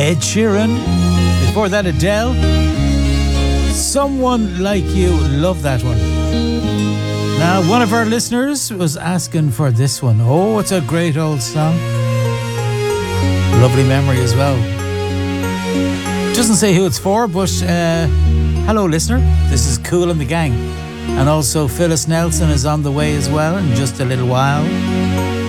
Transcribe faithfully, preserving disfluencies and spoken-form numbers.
Ed Sheeran. Before that, Adele. Someone Like You. Love that one. Now, one of our listeners was asking for this one. Oh, it's a great old song. Lovely memory as well. Doesn't say who it's for, but uh, hello, listener. This is Kool and the Gang. And also Phyllis Nelson is on the way as well in just a little while.